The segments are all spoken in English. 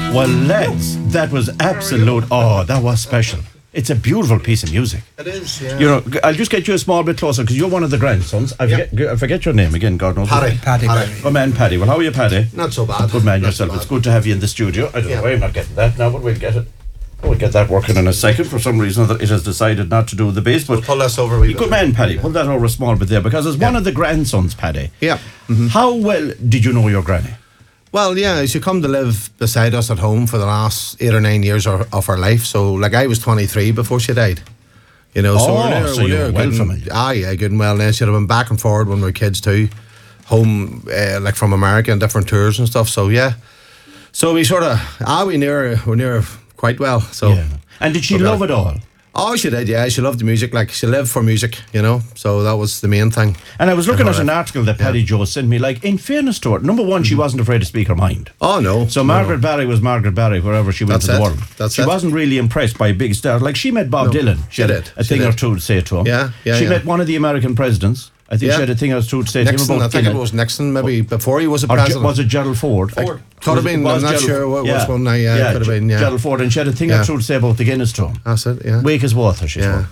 Well, lads, that was absolute. Oh, that was special. It's a beautiful piece of music. It is, yeah. You know, I'll just get you a small bit closer because you're one of the grandsons. I forget your name again, God knows. Paddy. Oh, man, Paddy. Well, how are you, Paddy? Not so bad. Good man yourself. It's good to have you in the studio. I don't know why I'm not getting that now, but we'll get it. We'll get that working in a second. For some reason, it has decided not to do the bass. But we'll pull this over. Good man, Paddy. Pull that over a small bit there because as one of the grandsons, Paddy. Yeah. How well did you know your granny? Well, yeah, she come to live beside us at home for the last 8 or 9 years of her life. So, like, I was 23 before she died. You know, so you were well familiar. Yeah, good and well. Then she'd have been back and forward when we were kids too, home like from America and different tours and stuff. So yeah, so we sort of we knew her quite well. So yeah. And did she love it all? Oh, she did, yeah. She loved the music. Like, she lived for music, you know. So that was the main thing. And I was looking at an article that Paddy Joe sent me. Like, in fairness to her, number one, she wasn't afraid to speak her mind. Oh, no. So Margaret Barry was Margaret Barry wherever she went to the world. She wasn't really impressed by big stars. Like, she met Bob Dylan. She had a thing or two to say to him. Yeah. She met one of the American presidents. I think she had a thing or two to say Nixon, to him about I think it was Nixon, maybe before he was a president. Was it Gerald Ford? Could have been, I'm not sure which one now, could have been, Gerald Ford, and she had a thing or two to say about the Guinness to him. That's it, yeah. Wake as water, she said.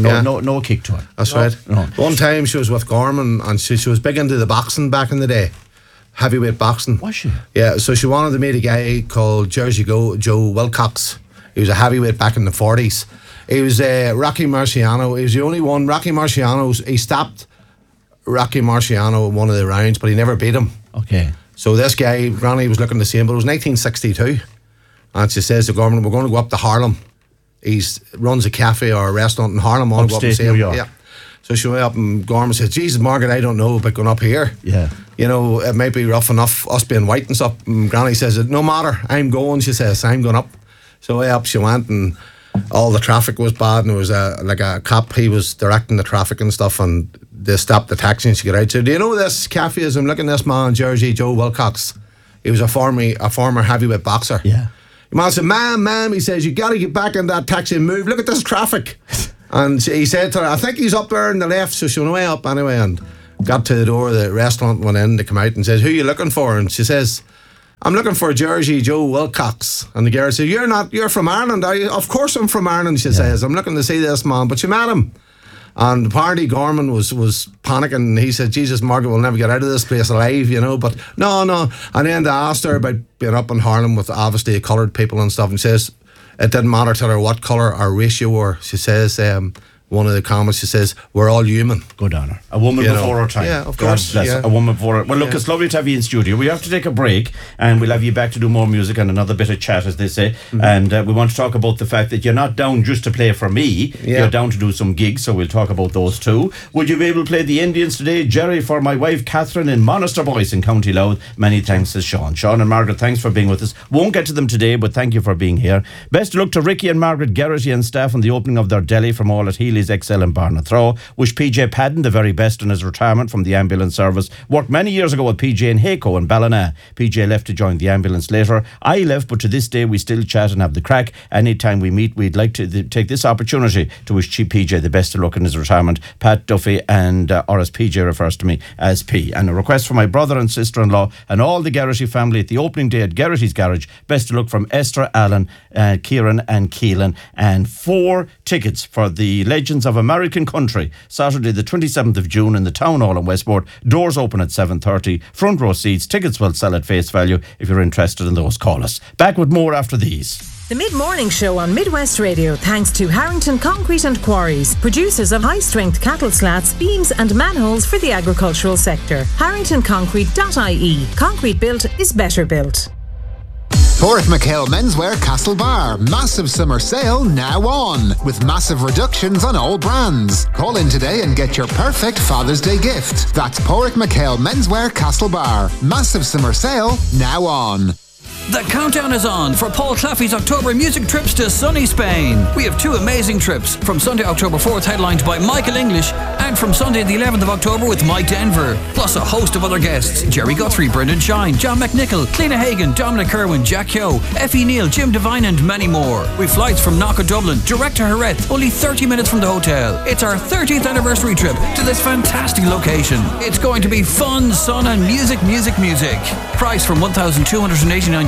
No kick to it. That's right. No. One time she was with Gorman, and she was big into the boxing back in the day. Heavyweight boxing. Was she? Yeah, so she wanted to meet a guy called Jersey Joe Wilcox. He was a heavyweight back in the 40s. He was Rocky Marciano. He was the only one. Rocky Marciano, he stopped Rocky Marciano in one of the rounds, but he never beat him. Okay. So this guy, Granny, was looking the same, but it was 1962. And she says to Gorman, we're going to go up to Harlem. He runs a cafe or a restaurant in Harlem. I want to go up and see him. Yeah. So she went up and Gorman said, Jesus, Margaret, I don't know about going up here. Yeah. You know, it might be rough enough, us being white and stuff. And Granny says, no matter, I'm going. She says, I'm going up. So way up she went, and all the traffic was bad, and there was a cop, he was directing the traffic and stuff, and they stopped the taxi and she got out. So, do you know this cafe is? I'm looking at this man, Jersey Joe Wilcox. He was a former heavyweight boxer. Yeah. The man said, ma'am, he says, you got to get back in that taxi and move. Look at this traffic. And he said to her, I think he's up there on the left. So she went way up anyway and got to the door of the restaurant, went in, they come out and says, who are you looking for? And she says, I'm looking for Jersey Joe Wilcox. And the girl said, you're from Ireland, are you? Of course I'm from Ireland, she says. I'm looking to see this man. But she met him. And apparently Gorman was panicking. He said, Jesus, Margaret will never get out of this place alive, you know. But no. And then they asked her about being up in Harlem with obviously coloured people and stuff. And she says it didn't matter to her what colour or race you were. She says, one of the comments, she says, we're all human. Good on her. A woman before her time. Yeah, of course. A woman before her. Well, look, it's lovely to have you in studio. We have to take a break and we'll have you back to do more music and another bit of chat, as they say. And we want to talk about the fact that you're not down just to play for me. You're down to do some gigs, so we'll talk about those too. Would you be able to play the Indians today? Jerry, for my wife Catherine in Monaster Boys in County Louth. Many thanks to Sean. Sean and Margaret, thanks for being with us. Won't get to them today, but thank you for being here. Best of luck to Ricky and Margaret Gerrity and staff on the opening of their deli from all at Healy's XL in Barn. Throw. Wish PJ Padden the very best in his retirement from the ambulance service. Worked many years ago with PJ in Hayco in Ballina. PJ left to join the ambulance later. I left, but to this day we still chat and have the crack. Anytime we meet, we'd like to take this opportunity to wish PJ the best of luck in his retirement. Pat Duffy, and or as PJ refers to me as P. And a request for my brother and sister-in-law and all the Gerrity family at the opening day at Gerrity's Garage. Best of luck from Esther, Allen, Kieran and Keelan. And 4 tickets for the Legends of American Country, Saturday the 27th of June in the Town Hall in Westport. Doors open at 7:30. Front row seats. Tickets will sell at face value. If you're interested in those, call us. Back with more after these. The Mid-Morning Show on Midwest Radio, thanks to Harrington Concrete and Quarries, producers of high-strength cattle slats, beams and manholes for the agricultural sector. HarringtonConcrete.ie. Concrete built is better built. Porrick McHale Menswear Castlebar. Massive summer sale now on, with massive reductions on all brands. Call in today and get your perfect Father's Day gift. That's Porrick McHale Menswear Castlebar. Massive summer sale now on. The countdown is on for Paul Claffey's October music trips to sunny Spain. We have 2 amazing trips, from Sunday, October 4th, headlined by Michael English, and from Sunday the 11th of October with Mike Denver, plus a host of other guests: Jerry Guthrie, Brendan Shine, John McNichol, Cliona Hagan, Dominic Kerwin, Jack Yo, Effie Neal, Jim Devine and many more. We've flights from Knock Dublin, direct to Jerez, only 30 minutes from the hotel. It's our 30th anniversary trip to this fantastic location. It's going to be fun, sun and music. Price from €1,289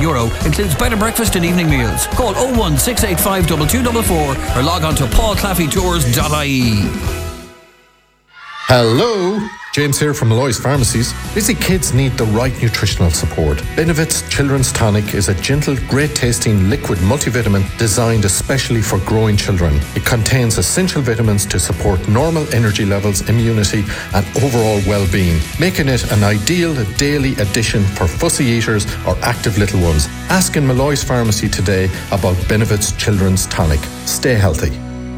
€1 includes bed and breakfast and evening meals. Call 01685 2244 or log on to paulclaffeytours.ie. Hello, James here from Malloy's Pharmacies. Busy kids need the right nutritional support. Benevit's Children's Tonic is a gentle, great-tasting liquid multivitamin designed especially for growing children. It contains essential vitamins to support normal energy levels, immunity, and overall well-being, making it an ideal daily addition for fussy eaters or active little ones. Ask in Malloy's Pharmacy today about Benevit's Children's Tonic. Stay healthy.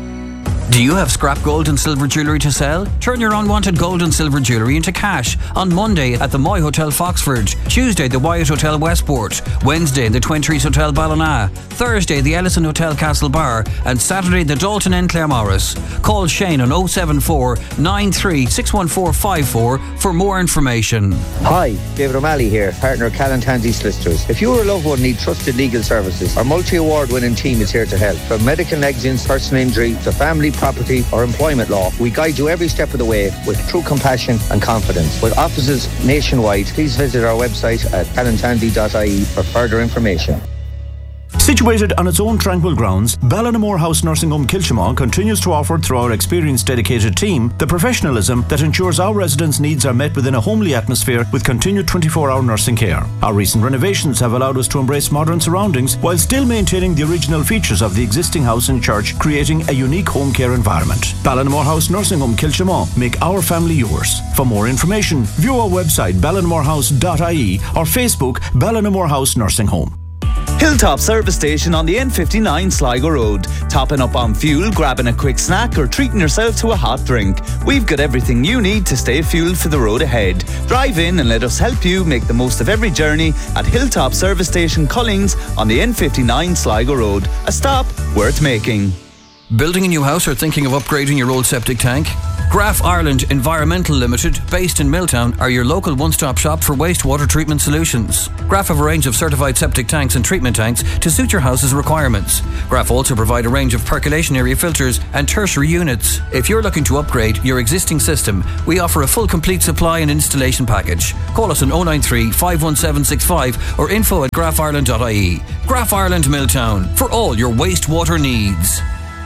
Do you have scrap gold and silver jewellery to sell? Turn your unwanted gold and silver jewellery into cash on Monday at the Moy Hotel Foxford, Tuesday the Wyatt Hotel Westport, Wednesday the Twin Trees Hotel Ballina, Thursday the Ellison Hotel Castlebar, and Saturday the Dalton Inn Claremorris. Call Shane on 074 93 61454 for more information. Hi, David O'Malley here, partner of Callan Tansey Solicitors. If you or a loved one need trusted legal services, our multi-award winning team is here to help. From medical negligence, personal injury to family, property or employment law, we guide you every step of the way with true compassion and confidence. With offices nationwide, please visit our website at callantandy.ie for further information. Situated on its own tranquil grounds, Ballinamore House Nursing Home Kilchimau continues to offer, through our experienced dedicated team, the professionalism that ensures our residents' needs are met within a homely atmosphere with continued 24-hour nursing care. Our recent renovations have allowed us to embrace modern surroundings while still maintaining the original features of the existing house and church, creating a unique home care environment. Ballinamore House Nursing Home Kilchimau. Make our family yours. For more information, view our website ballinamorehouse.ie or Facebook Ballinamore House Nursing Home. Hilltop Service Station on the N59 Sligo Road. Topping up on fuel, grabbing a quick snack or treating yourself to a hot drink. We've got everything you need to stay fueled for the road ahead. Drive in and let us help you make the most of every journey at Hilltop Service Station Collings on the N59 Sligo Road. A stop worth making. Building a new house or thinking of upgrading your old septic tank? Graf Ireland Environmental Limited, based in Milltown, are your local one-stop shop for wastewater treatment solutions. Graf have a range of certified septic tanks and treatment tanks to suit your house's requirements. Graf also provide a range of percolation area filters and tertiary units. If you're looking to upgrade your existing system, we offer a full complete supply and installation package. Call us on 093 51765 or info@grafireland.ie. Graf Ireland Milltown, for all your wastewater needs.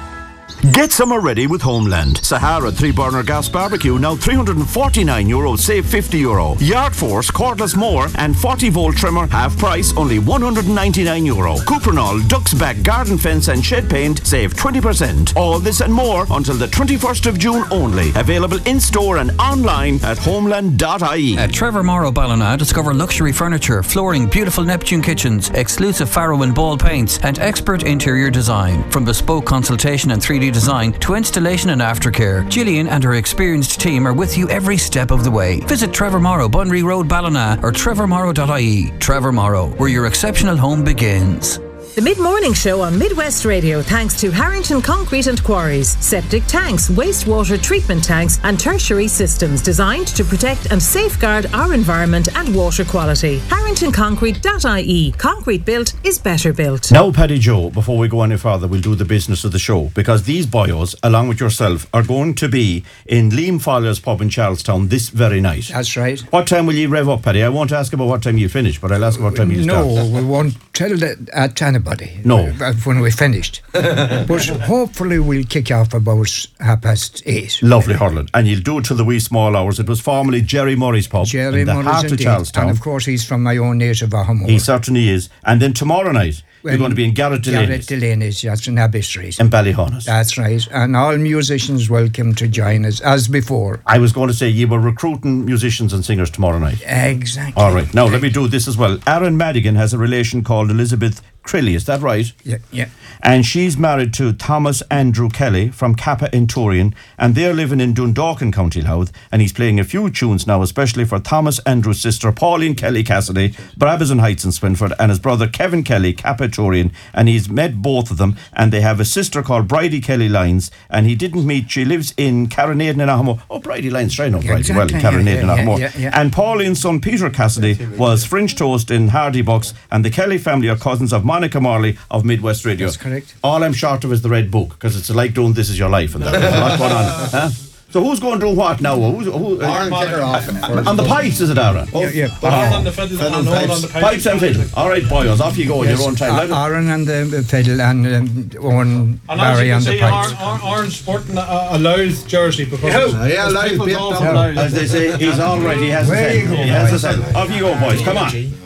Get summer ready with Homeland. Sahara 3-burner gas barbecue, now €349, save €50. Yard Force cordless mower and 40-volt trimmer, half price, only €199. Cuprinol Duck's Back garden fence and shed paint, save 20%. All this and more until the 21st of June only. Available in-store and online at homeland.ie. At Trevor Morrow Ballina, discover luxury furniture, flooring, beautiful Neptune kitchens, exclusive Farrow and Ball paints, and expert interior design. From bespoke consultation and 3D design to installation and aftercare, Gillian and her experienced team are with you every step of the way. Visit Trevor Morrow, Bunry Road, Ballina or trevormorrow.ie. Trevor Morrow, where your exceptional home begins. The Mid-Morning Show on Midwest Radio, thanks to Harrington Concrete and Quarries. Septic tanks, wastewater treatment tanks and tertiary systems designed to protect and safeguard our environment and water quality. HarringtonConcrete.ie. Concrete built is better built. Now, Paddy Joe, before we go any further, we'll do the business of the show, because these boyos, along with yourself, are going to be in Liam Fowler's pub in Charlestown this very night. That's right. What time will you rev up, Paddy? I won't ask about what time you finish, but I'll ask what time you start. No, we won't tell that at anybody. No. When we're finished. But hopefully we'll kick off about 8:30. Lovely hurling. And you'll do it till the wee small hours. It was formerly Jerry Murray's pub in the heart of Charlestown. And of course he's from my own native Ahamore. He certainly is. And then tomorrow night, you're going to be in Garrett Delaney's, that's in Abbey Street. In Ballyhonus. That's right. And all musicians welcome to join us, as before. I was going to say, you were recruiting musicians and singers tomorrow night. Exactly. All right. Now, let me do this as well. Aaron Madigan has a relation called Elizabeth Crilly, is that right? Yeah. And she's married to Thomas Andrew Kelly from Kappa in Turian, and they're living in Dundalk in County Louth, and he's playing a few tunes now, especially for Thomas Andrew's sister Pauline Kelly Cassidy, Brabazon Heights in Swinford, and his brother Kevin Kelly, Kappa Turian, and he's met both of them, and they have a sister called Bridie Kelly Lyons, and he didn't meet, she lives in Carinaden in Ahamore. Oh, Bridie Lyons, I know Bridie exactly. well, in Carinaden in Ahamore. Yeah. And Pauline's son Peter Cassidy was French toast in Hardy Bucks, and the Kelly family are cousins of Monica Morley of Midwest Radio. That's correct. All I'm short of is the red book, because it's like doing This Is Your Life, and there's a lot going on. Huh? So who's going to do what now? Aaron, kick her off. On the pipes, is it, Aaron? Yeah. Aaron on the fiddle and Owen on the Pipes and fiddle. All right, boys, off you go in your own time. Aaron and the fiddle and Owen And Barry as on you the can see, pipes. Aaron's sporting a Louth jersey because Louth beat them. As they say, he's all right. He has a set. Off you go, boys. Come on.